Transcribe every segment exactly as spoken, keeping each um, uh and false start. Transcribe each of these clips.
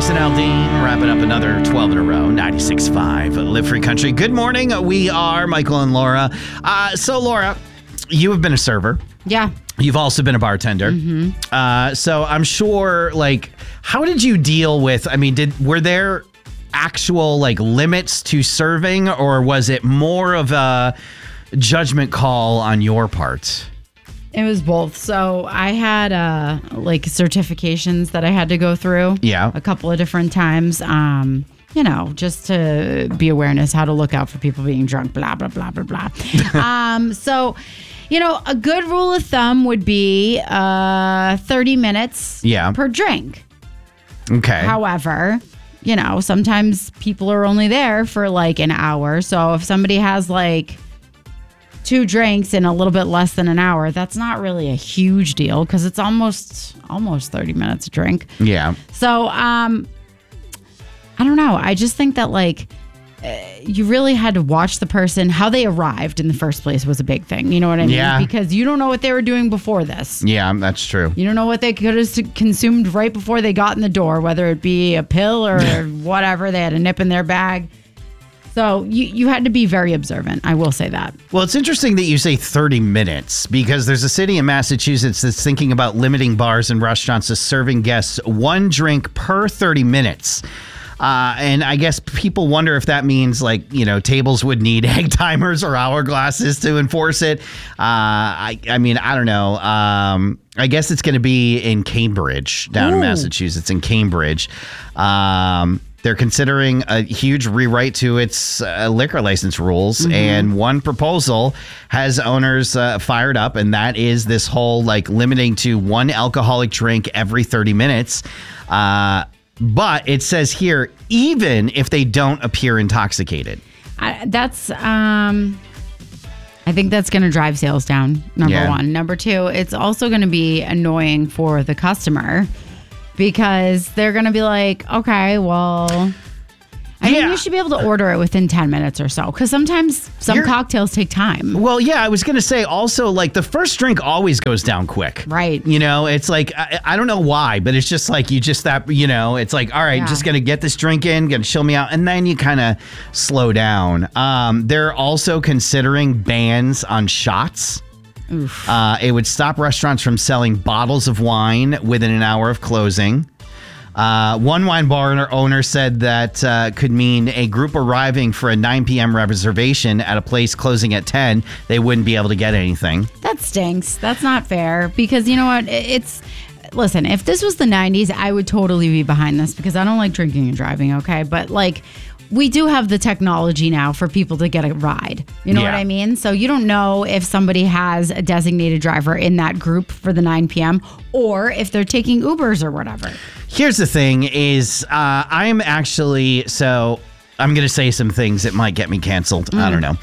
Jason Aldean wrapping up another twelve in a row, ninety-six point five Live Free Country. Good morning. We are Michael and Laura. Uh, so, Laura, you have been a server. Yeah. You've also been a bartender. Mm-hmm. Uh, so I'm sure, like, how did you deal with, I mean, did were there actual, like, limits to serving, or was it more of a judgment call on your part? It was both. So I had uh, like certifications that I had to go through. Yeah. A couple of different times. Um, you know, just to be awareness, how to look out for people being drunk, blah, blah, blah, blah, blah. um, so, you know, a good rule of thumb would be uh, thirty minutes yeah. per drink. Okay. However, you know, sometimes people are only there for like an hour. So if somebody has like two drinks in a little bit less than an hour, that's not really a huge deal because it's almost almost thirty minutes a drink. Yeah. So, um, I don't know. I just think that like uh, you really had to watch the person. How they arrived in the first place was a big thing. You know what I mean? Yeah. Because you don't know what they were doing before this. Yeah, that's true. You don't know what they could have consumed right before they got in the door, whether it be a pill or whatever. They had a nip in their bag. So you, you had to be very observant. I will say that. Well, it's interesting that you say thirty minutes because there's a city in Massachusetts that's thinking about limiting bars and restaurants to serving guests one drink per thirty minutes. Uh, and I guess people wonder if that means, like, you know, tables would need egg timers or hourglasses to enforce it. Uh, I, I mean, I don't know. Um, I guess it's going to be in Cambridge, down Ooh. in Massachusetts, in Cambridge. Um, They're considering a huge rewrite to its uh, liquor license rules. Mm-hmm. And one proposal has owners uh, fired up, and that is this whole like limiting to one alcoholic drink every thirty minutes. Uh, but it says here, even if they don't appear intoxicated. I, that's, um, I think that's going to drive sales down, number Yeah. one. Number two, it's also going to be annoying for the customer. Because they're going to be like, okay, well, I yeah. mean, you should be able to order it within ten minutes or so. Because sometimes some You're, cocktails take time. Well, yeah, I was going to say also, like, the first drink always goes down quick. Right. You know, it's like, I, I don't know why, but it's just like, you just that, you know, it's like, all right, Yeah. just going to get this drink in, going to chill me out. And then you kind of slow down. Um, they're also considering bans on shots. Uh, it would stop restaurants from selling bottles of wine within an hour of closing. Uh, one wine bar owner said that uh, could mean a group arriving for a nine p.m. reservation at a place closing at ten. They wouldn't be able to get anything. That stinks. That's not fair. Because you know what? It's, listen, if this was the nineties, I would totally be behind this because I don't like drinking and driving, okay? But like, we do have the technology now for people to get a ride. You know Yeah. what I mean? So you don't know if somebody has a designated driver in that group for the nine p.m. or if they're taking Ubers or whatever. Here's the thing is uh, I'm actually, so I'm going to say some things that might get me canceled. Mm. I don't know.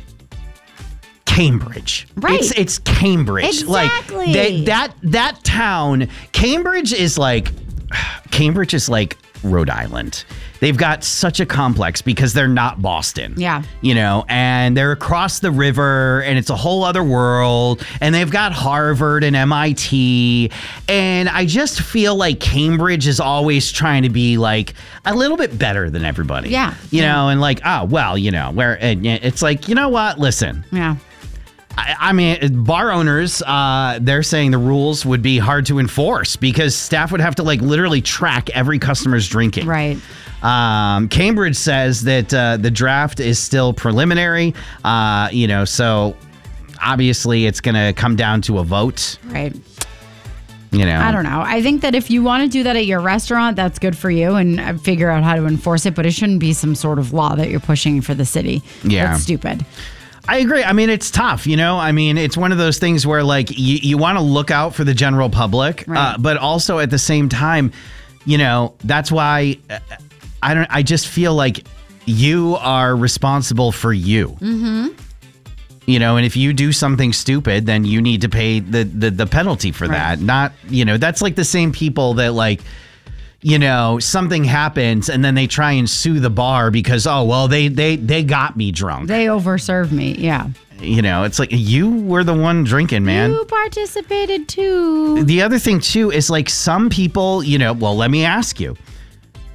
Cambridge. Right. It's, it's Cambridge. Exactly. Like they, that, that town, Cambridge is like, Cambridge is like Rhode Island. They've got such a complex because they're not Boston. Yeah. You know, and they're across the river and it's a whole other world. And they've got Harvard and M I T. And I just feel like Cambridge is always trying to be like a little bit better than everybody. Yeah. You yeah. know, and like, oh, well, you know, where and it's like, you know what? Listen. Yeah. I, I mean, bar owners, uh, they're saying the rules would be hard to enforce because staff would have to like literally track every customer's drinking. Right. Um, Cambridge says that uh, the draft is still preliminary, uh, you know, so obviously it's going to come down to a vote. Right. You know, I don't know. I think that if you want to do that at your restaurant, that's good for you and figure out how to enforce it, but it shouldn't be some sort of law that you're pushing for the city. Yeah. That's stupid. I agree. I mean, it's tough, you know? I mean, it's one of those things where, like, you, you want to look out for the general public, right. uh, but also at the same time, you know, that's why uh, I don't, I just feel like you are responsible for you. Mm-hmm. You know, and if you do something stupid, then you need to pay the, the, the penalty for right. that. Not, you know, that's like the same people that, like, you know, something happens and then they try and sue the bar because, oh, well, they they they got me drunk. They overserved me. Yeah. You know, it's like you were the one drinking, man. You participated too. The other thing, too, is like some people, you know, well, let me ask you.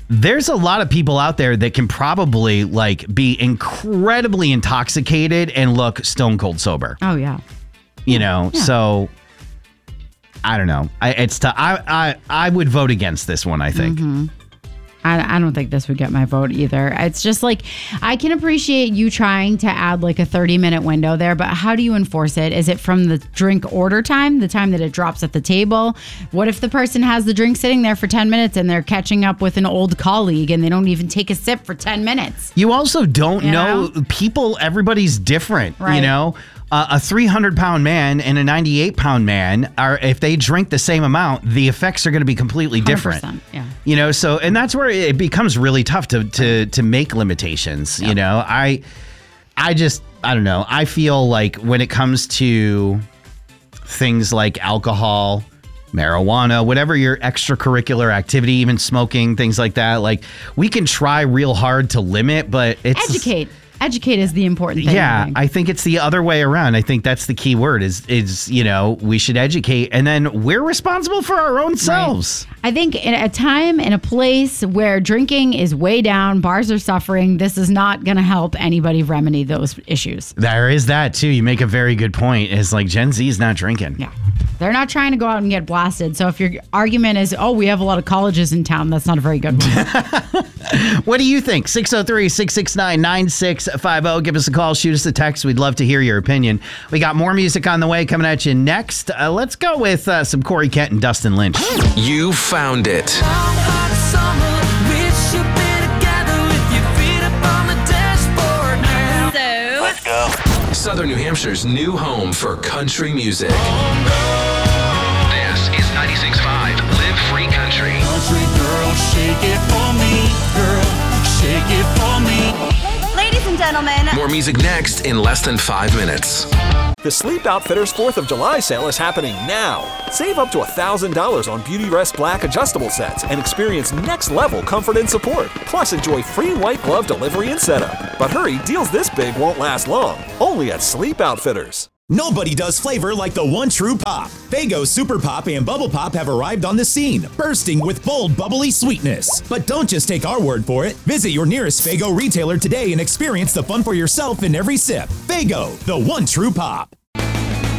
there's a lot of people out there that can probably like be incredibly intoxicated and look stone cold sober. Oh yeah. You know, yeah. so I don't know. I, it's t- I, I I would vote against this one, I think. Mm-hmm. I, I don't think this would get my vote either. It's just like, I can appreciate you trying to add like a thirty minute window there, but how do you enforce it? Is it from the drink order time, the time that it drops at the table? What if the person has the drink sitting there for ten minutes and they're catching up with an old colleague and they don't even take a sip for ten minutes? You also don't you know, know people, everybody's different, right. you know? Uh, a three hundred pound man and a ninety-eight pound man are, if they drink the same amount, the effects are going to be completely different. Yeah. You know, so, and that's where it becomes really tough to, to, to make limitations. Yep. You know, I, I just, I don't know. I feel like when it comes to things like alcohol, marijuana, whatever your extracurricular activity, even smoking, things like that, like we can try real hard to limit, but it's educate. Educate is the important thing. Yeah, I think. I think it's the other way around. I think that's the key word is, is you know, we should educate and then we're responsible for our own selves. Right. I think in a time and a place where drinking is way down, bars are suffering, this is not going to help anybody remedy those issues. There is that too. You make a very good point. It's like Gen Z is not drinking. Yeah. They're not trying to go out and get blasted. So if your argument is, oh, we have a lot of colleges in town, that's not a very good one. What do you think? six oh three, six six nine, nine six five oh. Give us a call. Shoot us a text. We'd love to hear your opinion. We got more music on the way coming at you next. Uh, let's go with uh, some Corey Kent and Dustin Lynch. You found it. So, let's go. Southern New Hampshire's new home for country music. This is ninety-six point five Live Free Country. Country girl, shake it for me. Girl, shake it for me. Ladies and gentlemen. More music next in less than five minutes. The Sleep Outfitters fourth of July sale is happening now. Save up to one thousand dollars on Beauty Rest Black adjustable sets and experience next-level comfort and support. Plus, enjoy free white glove delivery and setup. But hurry, deals this big won't last long. Only at Sleep Outfitters. Nobody does flavor like the one true pop. Faygo Super Pop and Bubble Pop have arrived on the scene, bursting with bold, bubbly sweetness. But don't just take our word for it. Visit your nearest Faygo retailer today and experience the fun for yourself in every sip. Faygo, the one true pop.